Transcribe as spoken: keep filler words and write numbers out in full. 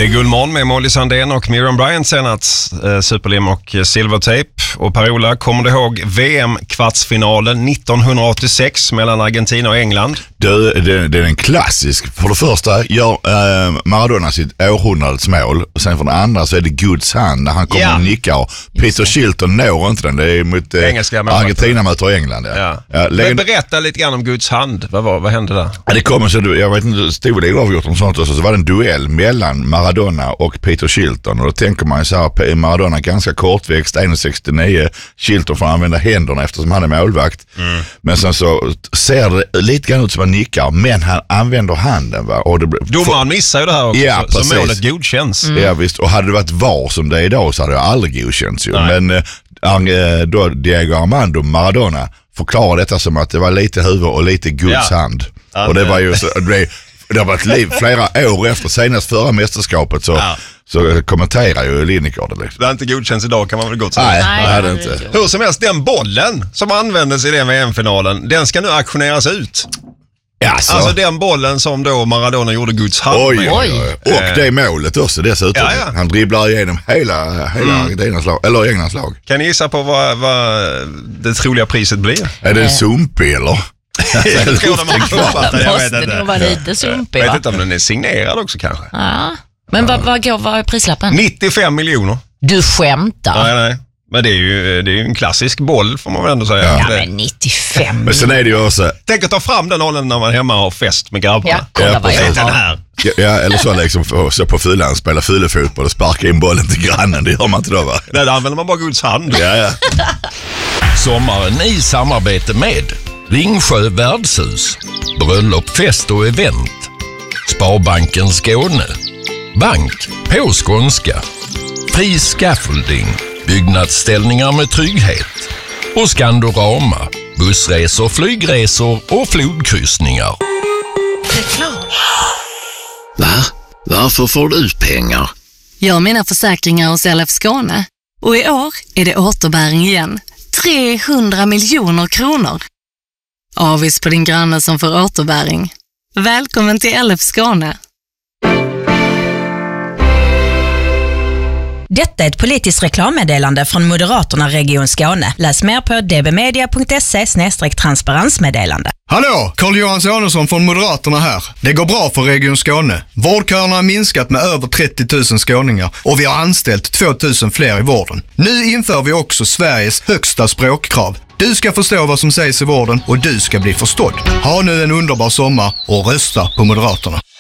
Det är Guldmorgon med Molly Sandén och Miriam Bryant senast, eh, Superlim och Silvertape. Och Per-Ola, kommer du ihåg V M-kvartsfinalen nittonhundraåttiosex mellan Argentina och England? Det, det, det är en klassisk. För det första gör eh, Maradona sitt århundradets mål, och sen för det andra så är det Guds hand när han kommer yeah. och nickar. Och Peter Shilton når inte den. Det är mot eh, Argentina möter England. Ja. Ja. Ja, Men berätta lite grann om Guds hand. Vad, var, vad hände där? Ja, det kommer så, jag vet inte, stod det avgjort om sånt också, så var det en duell mellan Maradona och Peter Shilton. Och då tänker man ju så här, Maradona ganska kortväxt, en komma sextionio, Shilton får använda händerna eftersom han är målvakt. Mm. Men sen så ser det lite grann ut som han nickar, men han använder handen. Va? Och det, domaren missar ju det här också, ja, så, så målet godkänns. Mm. Ja visst, och hade det varit var som det är idag så hade det aldrig godkänts ju. Nej. Men äh, då Diego Armando Maradona förklarar detta som att det var lite huvud och lite Guds ja. hand. And, och det var ju så, det, det har varit liv flera år efter senast förra mästerskapet så, ja. så kommenterar ju Lineker det liksom. Det är inte godkänns idag, kan man väl gott säga. Nej, Nej det är det inte. Hur som helst, den bollen som användes i den V M-finalen, den ska nu auktioneras ut. Alltså. alltså den bollen som då Maradona gjorde Guds hand oj, med. Oj, oj. Och det målet också dessutom. Ja, ja. Han dribblar igenom hela, hela mm. Argentinas lag, eller Englands lag. Kan ni gissa på vad, vad det troliga priset blir? Är det en sumpig eller? Jag tror de har kuppat det. Jag vet inte. Det var lite sumpig, jag vet inte om den är signerad också kanske. Ja. Men vad, vad går vad är prislappen? nittiofem miljoner. Du skämtar? Nej, nej. Men det är ju det är ju en klassisk boll får man väl ändå säga. Ja, det. men nittiofem. Men sen är det ju också... Tänk att ta fram den rollen när man är hemma och har fest med grabbarna. Ja, kolla ja, vad jag den här. Ja, ja, eller så liksom så på fyllan, spela fylefotboll och sparka in bollen till grannen. Det gör man inte då, va? Nej, då använder man bara Guds hand. Ja, ja. Sommaren i samarbete med Ringsjö värdshus, bröllop, fest och event, Sparbanken Skåne, Bank på skånska, Fri Scaffolding, byggnadsställningar med trygghet och Skandorama, bussresor, flygresor och flodkryssningar. Reklam. Va? Varför får du ut pengar? Jag har mina försäkringar hos L F Skåne och i år är det återbäring igen. trehundra miljoner kronor. Avis på din granne som får återbäring. Välkommen till L F Skåne. Detta är ett politiskt reklammeddelande från Moderaterna Region Skåne. Läs mer på dbmedia punkt se slash transparensmeddelande. Hallå, Carl-Johan Sonesson från Moderaterna här. Det går bra för Region Skåne. Vårdköerna har minskat med över trettio tusen skåningar och vi har anställt två tusen fler i vården. Nu inför vi också Sveriges högsta språkkrav. Du ska förstå vad som sägs i vården och du ska bli förstådd. Ha nu en underbar sommar och rösta på Moderaterna.